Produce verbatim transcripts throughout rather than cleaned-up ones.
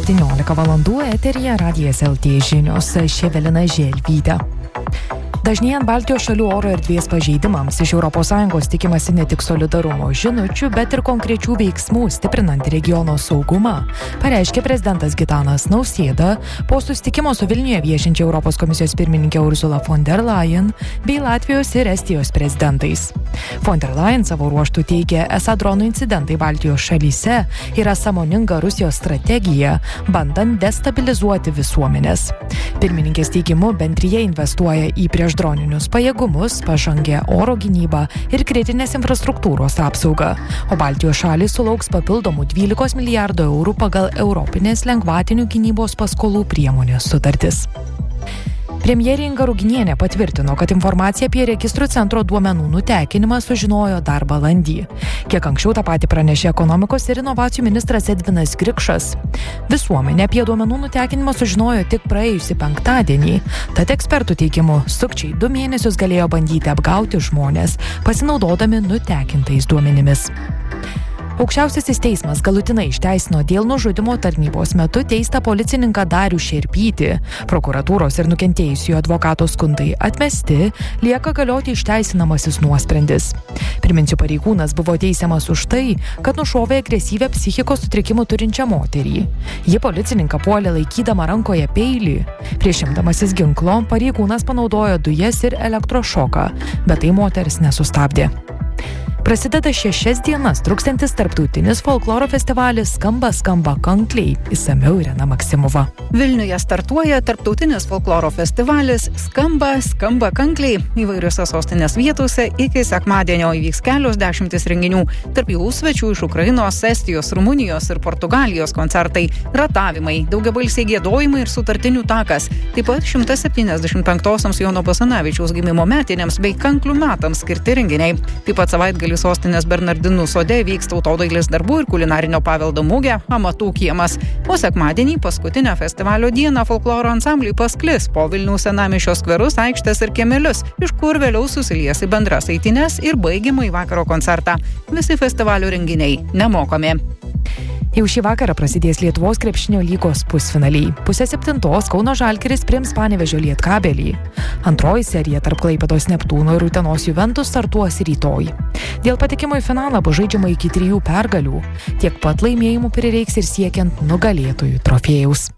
septyniolika valandų eteryje Radijas L T žinios, čia Evelina Želvytė. Dažnėjant Baltijos šalių oro erdvės pažeidimams iš Europos Sąjungos tikimasi ne tik solidarumo žinučių, bet ir konkrečių veiksmų stiprinant regiono saugumą, pareiškė prezidentas Gitanas Nausėda po susitikimo su Vilniuje viešinčia Europos komisijos pirmininkė Ursula von der Leyen bei Latvijos ir Estijos prezidentais. Von der Leyen savo ruožtų teigia, esą dronų incidentai Baltijos šalyse yra sąmoninga Rusijos strategija, bandant destabilizuoti visuomenės. Pirmininkės teigimu, bendrija investuoja į prieš droninius pajėgumus, pažangę oro gynybą ir kritinės infrastruktūros apsaugą, o Baltijos šalys sulauks papildomų dvylikos milijardų eurų pagal Europinės lengvatinių gynybos paskolų priemonės sutartis. Premjerė Inga Ruginienė patvirtino, kad informaciją apie registrų centro duomenų nutekinimą sužinojo dar balandį. Kiek anksčiau tą patį pranešė ekonomikos ir inovacijų ministras Edvinas Grikšas. Visuomenė apie duomenų nutekinimą sužinojo tik praėjusį penktadienį. Tad ekspertų teigimu, sukčiai du mėnesius galėjo bandyti apgauti žmonės, pasinaudodami nutekintais duomenimis. Aukščiausiasis teismas galutinai išteisino dėl nužudymo tarnybos metu teistą policininką Darių Šerpytį. Prokuratūros ir nukentėjusiųjų advokato skundai atmesti, lieka galioti išteisinamasis nuosprendis. Priminsiu, pareigūnas buvo teisiamas už tai, kad nušovė agresyvią psichikos sutrikimų turinčią moterį. Ji policininką puolė laikydama rankoje peilį. Prieš imdamasis ginklo pareigūnas panaudojo dujas ir elektrošoką, bet tai moters nesustabdė. Prasideda šešias dienas trukstantis tarptautinis folkloro festivalis Skamba, skamba kankliai. Išsamiau Irena Maksimova. Vilniuje startuoja tarptautinis folkloro festivalis Skamba, skamba kankliai. Įvairiose sostinės vietose iki sekmadienio įvyks kelios dešimtis renginių. Tarp jų svečių iš Ukrainos, Estijos, Rumunijos ir Portugalijos koncertai, ratavimai, daugiabalsiai giedojimai ir sutartinių takas. Taip pat šimtas septyniasdešimt penktosioms Jono Basanavičiaus gimimo metinėms bei kanklių metams skirti renginiai. Taip pat savaitgalį sostinės Bernardinų sode vyks tautodailės darbų ir kulinarinio paveldo mugė Amatų kiemas. O sekmadienį paskutinę festivalio dieną folkloro ansambliai pasklis po Vilniaus senamiesčio skverus, aikštes ir kiemelius, iš kur vėliau susilies į bendras eitynes ir baigiamąjį vakaro koncertą. Visi festivalio renginiai nemokami. Jau šį vakarą prasidės Lietuvos krepšinio lygos pusfinaliai. Pusę septintos Kauno Žalgiris priims Panevėžio Lietkabelį. Antroji serija tarp Klaipėdos Neptūno ir Utenos Juventus startuos rytoj. Dėl patekimo į finalą bus žaidžiama iki trijų pergalių. Tiek pat laimėjimų prireiks ir siekiant nugalėtojų trofėjaus.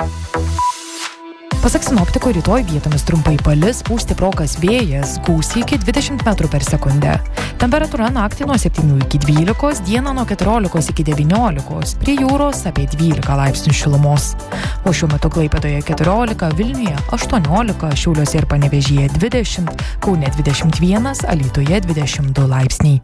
Pasak sinoptikų, rytoj vietomis trumpai palis, pūs stiprokas vėjas, gūsiai iki dvidešimt metrų per sekundę. Temperatūra naktį nuo septynių iki dvylikos, dieną nuo keturiolikos iki devyniolikos, prie jūros apie dvylika laipsnių šilumos. O šiuo metu Klaipėdoje keturiolika, Vilniuje aštuoniolika, Šiauliuose ir Panevėžyje dvidešimt, Kaune dvidešimt vienas, Alytuje dvidešimt du laipsniai.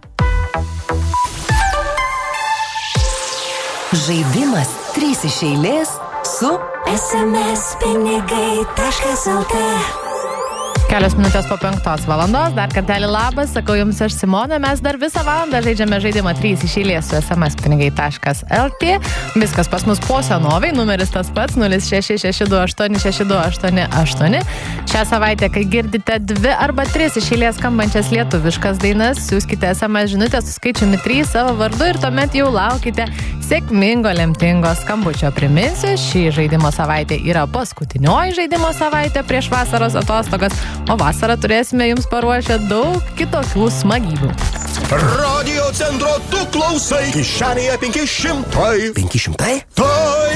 Žaidimas trys iš eilės su es em es pinigai taškas el tė. Kelios minutės po penktos valandos, dar kartelį labas, sakau jums aš Simona, mes dar visą valandą žaidžiame žaidimą trys iš eilės su es em es pinigai taškas el tė. Viskas pas mus po senovai, numeris tas pats nulis šeši šeši du aštuoni šeši du aštuoni aštuoni. Šią savaitę, kai girdite dvi arba tris iš eilės skambančias lietuviškas dainas, siųskite es em es žinutę su skaičiumi trys savo vardu ir tuomet jau laukite sėkmingo lemtingo skambučio. Priminsiu, šį žaidimo savaitė yra paskutinioji žaidimo savaitė prieš vasaros atostogas, o vasarą turėsime jums paruošę daug kitokių smagybių. Radio centro tu klausai, kišenėje penki šimtai. penki šimtai? Tai